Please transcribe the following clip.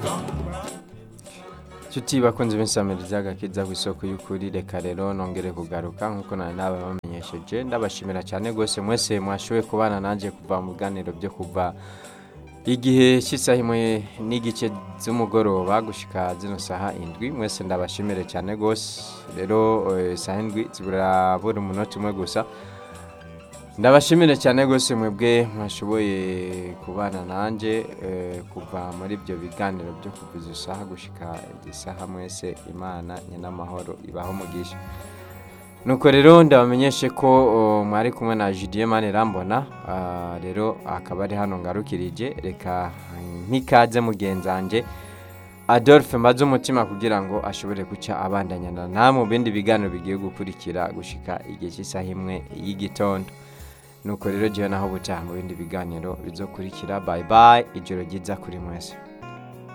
Chuti bakunze b'insamiriza agakiza ku isoko y'ukuri reka rero nongere kugaruka nkuko nari nabamenyesheje ndabashimira cyane gose mwese mwashoboye kubana nanje kuva mu biganiro byo kuva igihe cy'isaha imwe n'igice z'umugoroba gushika zino saha indwi mwese ndabashimire cyane gose rero saha indwi ziburabura umunota umwe gusa ndabashimire cyane gose mwebwe mwashoboye kubana nanje kuva muri ibyo biganiro byo kuvuza isaha gushika isaha mwese Imana nyenamahoro ibaho mugisha nuko rero ndabamenyeshe ko mwari kumwe na Julien Manirambona rero akaba ari hano ngarukirije reka nkikaze mugenzanje Adolphe mbaze umutima kugira ngo ashobore guca abandanyana namwe bindi biganiro bigiye gukurikira gushika igihe cy'isaha imwe y'igitondo nuko rero je naho buca mu bindi biganiro bizokurikira bye bye ijoro ryiza kuri mwese.